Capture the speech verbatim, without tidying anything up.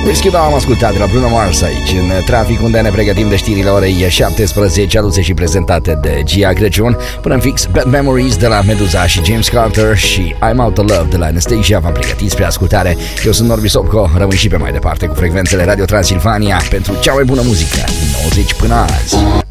Risky Doll am ascultat de la Bruno Mars aici în trafic, unde ne pregătim de știrile orei șaptesprezece, aduse și prezentate de Gia Crăciun. Până în fix, Bad Memories de la Meduza și James Carter și I'm Out of Love de la Anastasia v-am pregătit spre ascultare. Eu sunt Norbi Sopco, rămâi și pe mai departe cu frecvențele Radio Transilvania pentru cea mai bună muzică din nouăzeci până azi.